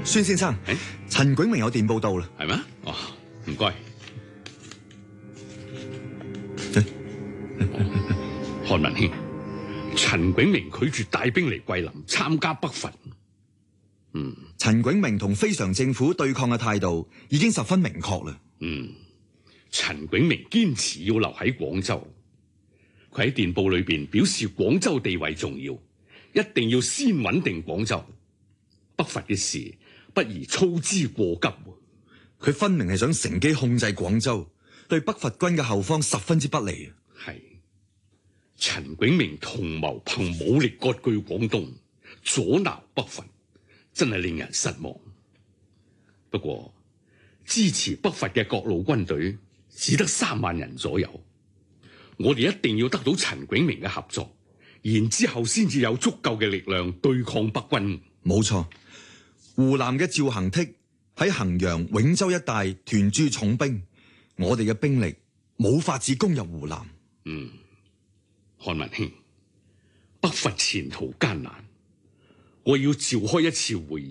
孫先生，陳炯明有電報到啦。 係咩？哦，唔該。漢文卿，陳炯明拒絕帶兵嚟桂林參加北伐。 陳炯明同非常政府對抗嘅態度已經十分明確啦。 陳炯明堅持要留喺廣州。佢喺電報裏邊表示廣州地位重要，一定要先穩定廣州。北伐嘅事不宜操之過急。 佢分明係想乘機控制廣州，對北伐軍嘅後方十分之不利。 係陳炯明同謀憑武力割據廣東，阻撓北伐，真係令人失望。不過支持北伐嘅各路軍隊只得3萬人左右，我哋一定要得到陳炯明嘅合作，然之後先至有足夠嘅力量對抗北軍。 冇錯，湖南嘅趙行惕喺衡陽、永州一帶屯駐重兵，我哋嘅兵力冇法子攻入湖南。 漢文卿，北伐前途艱難，我要召開一次會議。